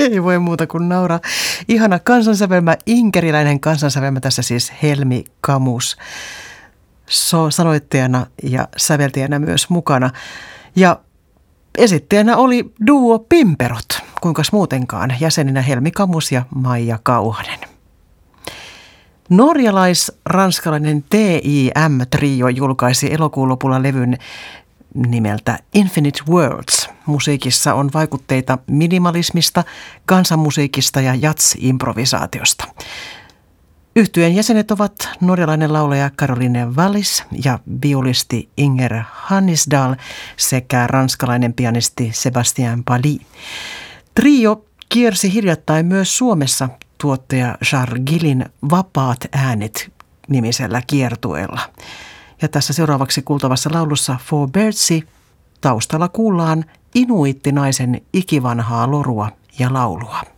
Ei voi muuta kuin nauraa. Ihana kansansävelmä, inkeriläinen kansansävelmä, tässä siis Helmi Kamus sanoittajana ja säveltäjänä myös mukana. Ja esittäjänä oli duo Pimperot, kuinkas muutenkaan, jäseninä Helmi Kamus ja Maija Kauhanen. Norjalais-ranskalainen TIM-trio julkaisi elokuun lopulla levyn nimeltä Infinite Worlds. Musiikissa on vaikutteita minimalismista, kansanmusiikista ja jazz-improvisaatiosta. Yhtyeen jäsenet ovat norjalainen laulaja Caroline Wallis ja viulisti Inger Hannisdal sekä ranskalainen pianisti Sébastien Paly. Trio kiersi hiljattain myös Suomessa tuottaja Charles Gillin Vapaat äänet -nimisellä kiertueella. Ja tässä seuraavaksi kuultavassa laulussa For Birdsy taustalla kuullaan inuittinaisen ikivanhaa lorua ja laulua.